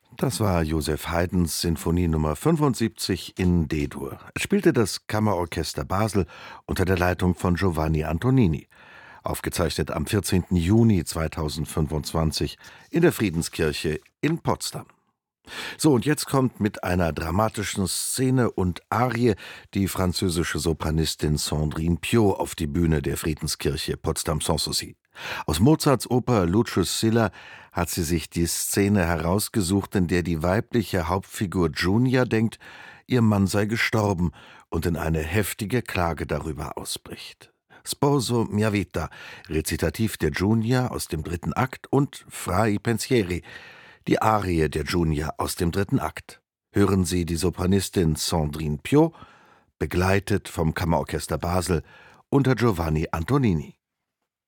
Das war Joseph Haydns Sinfonie Nummer 75 in D-Dur. Es spielte das Kammerorchester Basel unter der Leitung von Giovanni Antonini. Aufgezeichnet am 14. Juni 2025 in der Friedenskirche in Potsdam. So, und jetzt kommt mit einer dramatischen Szene und Arie die französische Sopranistin Sandrine Piau auf die Bühne der Friedenskirche Potsdam-Sanssouci. Aus Mozarts Oper Lucius Silla hat sie sich die Szene herausgesucht, in der die weibliche Hauptfigur Giunia denkt, ihr Mann sei gestorben und in eine heftige Klage darüber ausbricht. Sposo mia vita, Rezitativ der Giunia aus dem 3. Akt und Fra i pensieri, die Arie der Giunia aus dem 3. Akt. Hören Sie die Sopranistin Sandrine Piau, begleitet vom Kammerorchester Basel unter Giovanni Antonini.